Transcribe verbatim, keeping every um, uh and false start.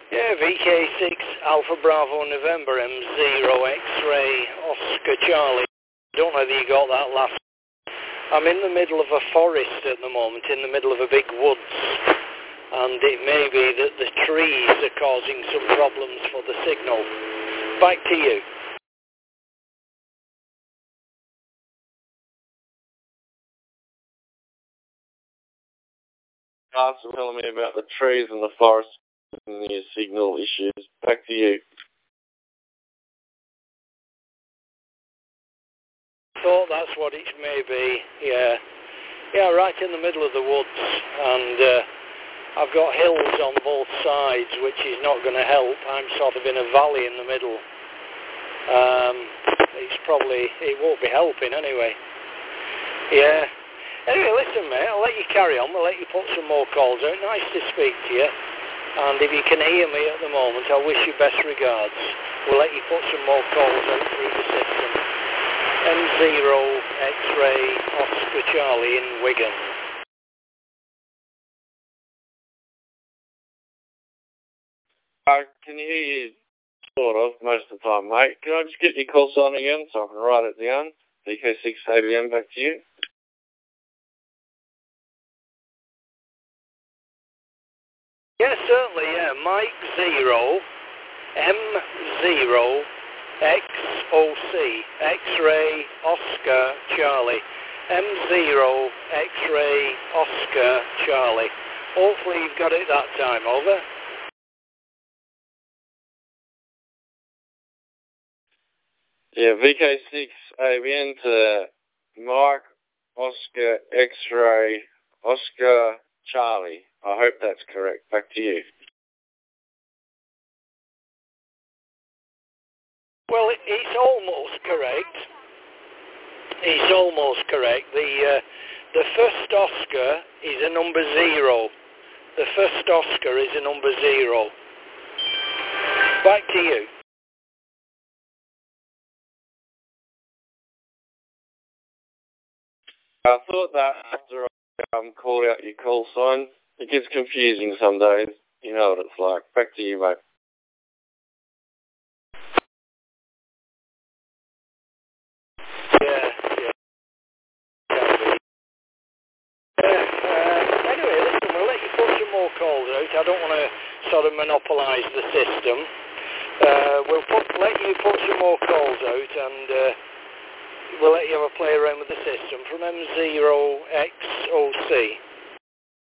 Yeah, V K six Alpha Bravo November M zero X-ray Oscar Charlie. Don't know whether you got that last. I'm in the middle of a forest at the moment, in the middle of a big woods, and it may be that the trees are causing some problems for the signal. Back to you. Guys were telling me about the trees and the forest and the signal issues. Back to you. Thought that's what it may be, yeah. Yeah, right in the middle of the woods, and uh, I've got hills on both sides, which is not going to help. I'm sort of in a valley in the middle. Um, it's probably, it won't be helping anyway. Yeah. Anyway, listen, mate, I'll let you carry on. We'll let you put some more calls out. Nice to speak to you. And if you can hear me at the moment, I wish you best regards. We'll let you put some more calls out through the system. M zero X-ray Oscar Charlie in Wigan. I can hear you sort of most of the time, mate. Can I just get your call sign again so I can write it down? V K six A B M, back to you. Yeah, certainly, yeah. Mike Zero, M zero X O C, X-ray Oscar Charlie. M zero X-ray Oscar Charlie. Hopefully you've got it that time, over. Yeah, V K six A B N to Mike Oscar X-ray Oscar Charlie. I hope that's correct. Back to you. Well, it, it's almost correct. It's almost correct. The uh, the first Oscar is a number zero. The first Oscar is a number zero. Back to you. I thought that after I um, called out your call sign, it gets confusing some days. You know what it's like. Back to you, mate. Yeah, yeah. Uh, uh, anyway, listen, we'll let you put some more calls out. I don't want to sort of monopolise the system. Uh, we'll put, let you put some more calls out, and uh, we'll let you have a play around with the system from M zero X O C.